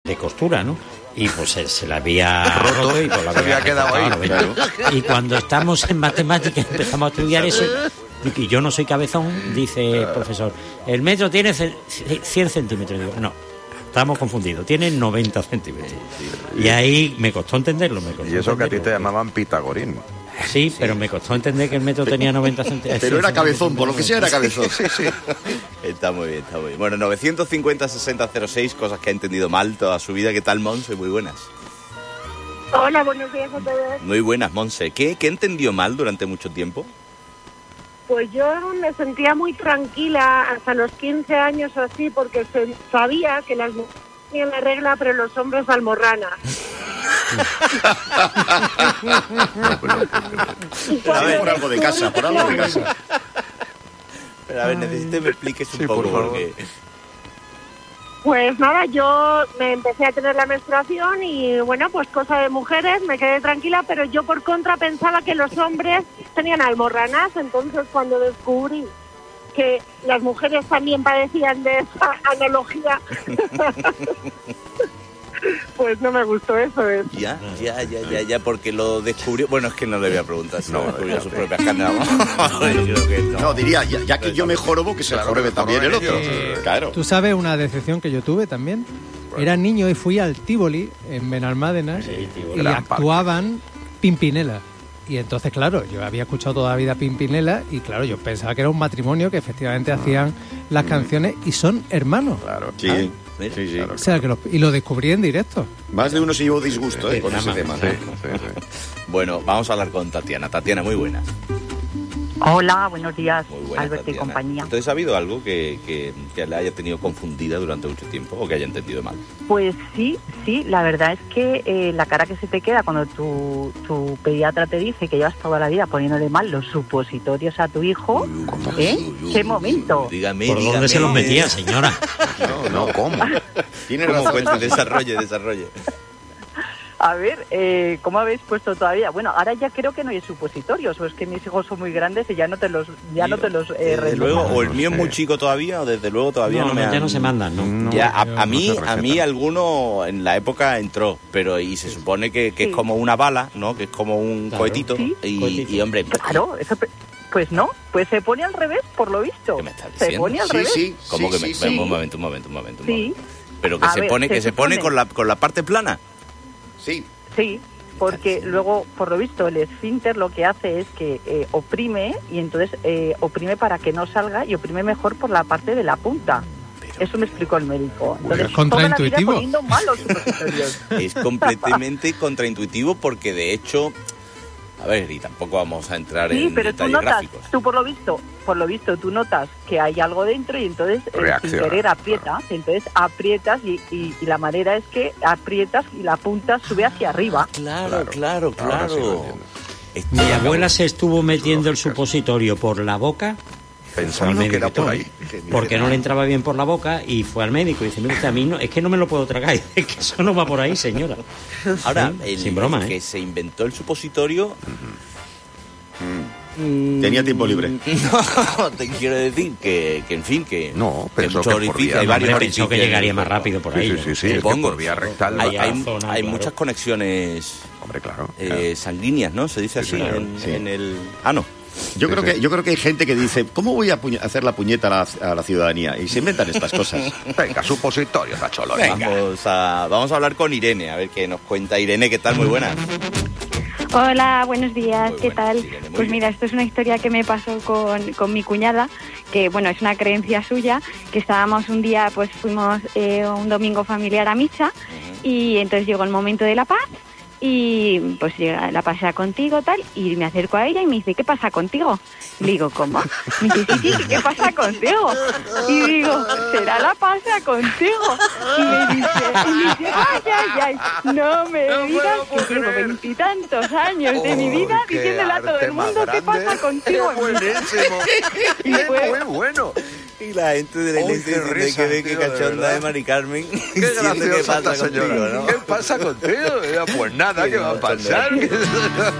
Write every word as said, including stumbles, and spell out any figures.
de costura, ¿no? Y pues se, se la había roto y pues la se había quedado ahí. Claro. Y cuando estamos en matemáticas empezamos a estudiar eso, y yo no soy cabezón, dice el profesor, el metro tiene cien centímetros. Digo, no, estamos confundidos, tiene noventa centímetros. Y ahí me costó entenderlo. Me costó y eso que a ti te porque... llamaban Pitagorín. Sí, pero me costó entender que el metro tenía noventa centímetros. Pero era cabezón, por lo que sea era cabezón. Sí, sí. Está muy bien, está muy bien. Bueno, novecientos cincuenta, sesenta, cero seis, cosas que ha entendido mal toda su vida. ¿Qué tal, Monse? Muy buenas. Hola, buenos días a todos. Muy buenas, Monse. ¿Qué, qué entendió mal durante mucho tiempo? Pues yo me sentía muy tranquila hasta los quince años o así, porque se, sabía que las mujeres tenían la regla, pero los hombres almorrana. A ver, por algo de casa, por algo de casa. Pero a ver, necesito que me expliques un sí, poco, por favor. porque... Pues nada, yo me empecé a tener la menstruación y bueno, pues cosa de mujeres, me quedé tranquila, pero yo por contra pensaba que los hombres tenían almorranas, entonces cuando descubrí que las mujeres también padecían de esa analogía, pues no me gustó eso. Es. Ya, ya, ya, ya, ya, porque lo descubrió... Bueno, es que no le voy a preguntar si No, lo descubrió no, sus no. propias carnes. Yo creo que no. No, diría, ya, ya que yo me jorobo, que se Claro, jorobe que también el joroben otro. ellos. Claro. ¿Tú sabes una decepción que yo tuve también? Era niño y fui al Tívoli, en Benalmádena, Sí, Tívoli. y Gran actuaban Pimpinela. Y entonces, claro, yo había escuchado toda la vida Pimpinela y, claro, yo pensaba que era un matrimonio que efectivamente hacían las canciones y son hermanos. Claro. Sí, Ah, mira. sí, sí. Claro. O sea, que lo, y lo descubrí en directo. Más de uno se llevó disgusto eh, con ese tema. Sí, sí, sí. Bueno, vamos a hablar con Tatiana. Tatiana, muy buenas. Hola, buenos días, Muy buenas, Alberto y Tatiana. compañía. Entonces, ¿ha habido algo que, que, que la haya tenido confundida durante mucho tiempo o que haya entendido mal? Pues sí, sí, la verdad es que eh, la cara que se te queda cuando tu, tu pediatra te dice que llevas toda la vida poniéndole mal los supositorios a tu hijo, ¿eh? ¿Qué momento? Dígame, ¿Por dígame. dónde se los metía, señora? No, no, ¿cómo? Tiene ¿Cómo razón. cuenta? Desarrolle, desarrolle. A ver, eh, ¿cómo habéis puesto todavía? Bueno, ahora ya creo que no hay supositorios, o es que mis hijos son muy grandes y ya no te los, ya no te los eh, Desde retoman. luego, o el no mío es sé. muy chico todavía, o desde luego todavía no, No, me no, ya han- no se mandan, ¿no? No. Ya, a, yo a no mí, se a mí receta. alguno en la época entró, pero y se supone que, que Sí. es como una bala, ¿no? Que es como un Claro. cohetito. Sí. Y, Cohetito. y, hombre, Claro, eso, pe- pues no, pues se pone al revés, por lo visto. ¿Qué me estás Se diciendo? pone al Sí, revés. sí. ¿cómo sí, que me sí, sí. un momento, un momento, un momento, un Sí. momento. Pero que A se ver, pone, que se se pone supone- con la con la parte plana. Sí. Sí, porque luego, por lo visto, el esfínter lo que hace es que eh, oprime y entonces eh, oprime para que no salga y oprime mejor por la parte de la punta. Eso me explicó el médico. Entonces, es contraintuitivo. toda la vida poniendo malos supositorios. Es completamente contraintuitivo porque de hecho, a ver, y tampoco vamos a entrar Sí, en pero tú detalles notas, gráficos. tú por lo visto, por lo visto, tú notas que hay algo dentro y entonces eh, sin Reacciona, querer aprietas, entonces aprietas y, y, y la manera es que aprietas y la punta sube hacia arriba. Claro, claro, Ahora sí lo claro. entiendo. Estoy Mi acabando- abuela se estuvo metiendo el supositorio por la boca, Pensando al que era médico, por ahí. porque no le entraba bien por la boca, y fue al médico y dice, mire usted, a mí no, es que no me lo puedo tragar. Y dice, es que eso no va por ahí, señora. Ahora, Sí, el, sin broma, el que ¿eh? se inventó el supositorio... Tenía tiempo libre. No, te quiero decir que, que en fin, que... No, que pensó muchos que por orificios, vía- hay no, varios Hombre, pensó que orificios llegaría en el más cuerpo. rápido por Sí, ahí. sí, ¿no? sí, sí, es que Supongo. por vía rectal. Hay, hay, zona, hay claro. muchas conexiones Hombre, claro. eh, sanguíneas, ¿no? Se dice así claro, en, sí. en el... Ah, no. Yo Sí, creo sí. que yo creo que hay gente que dice, ¿cómo voy a puñe- hacer la puñeta a la, a la ciudadanía? Y se inventan estas cosas. Venga, supositorio, cacholón. Vamos a, vamos a hablar con Irene, a ver qué nos cuenta. Irene, ¿qué tal? Muy buenas. Hola, buenos días, Muy ¿qué buenas, tal? Irene, muy Pues bien. mira, esto es una historia que me pasó con, con mi cuñada, que bueno, es una creencia suya, que estábamos un día, pues fuimos eh, un domingo familiar a misa, y entonces llegó el momento de la paz, y pues llega la pasea contigo, tal, y me acerco a ella y me dice, ¿qué pasa contigo? Le digo, ¿cómo? Me dice, sí, sí, ¿qué pasa contigo? Y digo, ¿será la pasea contigo? Y me dice, y me dice, ay, ay, ay, no me digas que llevo veintitantos años de mi vida Qué diciéndole a todo arte el mundo más qué pasa grande. contigo. ¡Qué buenísimo! Y ¡Qué fue- muy bueno! Y la gente de la Uy, iglesia qué dice risa, que ve que tío, de cachonda verdad. de Mari Carmen. ¡Qué diciendo graciosa qué pasa esta señora! contigo, ¿no? ¿Qué pasa contigo? Pues nada, ¿qué va a pasar?